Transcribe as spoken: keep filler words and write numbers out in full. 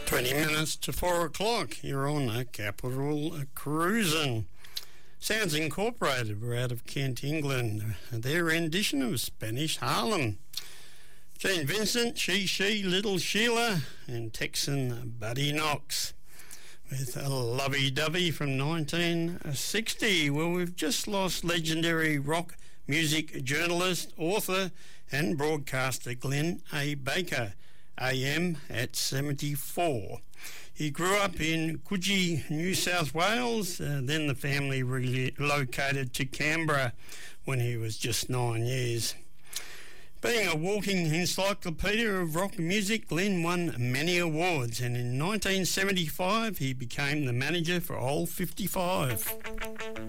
twenty minutes to four o'clock. You're on a Capital Cruisin'. Sounds Incorporated were out of Kent, England. Their rendition of Spanish Harlem. Gene Vincent, She She, Little Sheila, and Texan Buddy Knox with a Lovey Dovey from nineteen sixty. Well, we've just lost legendary rock music journalist, author, and broadcaster Glenn A. Baker, A M at seventy-four. He grew up in Coogee, New South Wales. Uh, then the family relocated to Canberra when he was just nine years. Being a walking encyclopedia of rock music, Glenn won many awards, and in nineteen seventy-five he became the manager for Old fifty-five.